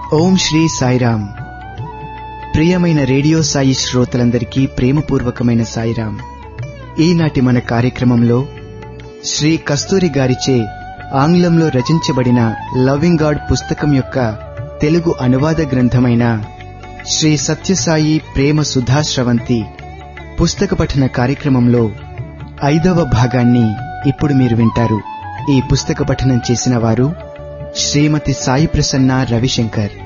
ఓం శ్రీ సాయిరామ్. ప్రియమైన రేడియో సాయి శ్రోతలందరికీ ప్రేమపూర్వకమైన సాయిరామ్. ఈనాటి మన కార్యక్రమంలో శ్రీ కస్తూరి గారిచే ఆంగ్లంలో రచించబడిన లవింగ్ గాడ్ పుస్తకం యొక్క తెలుగు అనువాద గ్రంథమైన శ్రీ సత్యసాయి ప్రేమ సుధాశ్రవంతి పుస్తక పఠన కార్యక్రమంలో 5వ భాగాన్ని ఇప్పుడు మీరు వింటారు. ఈ పుస్తక పఠనం చేసిన వారు శ్రీమతి సాయి ప్రసన్న రవిశంకర్.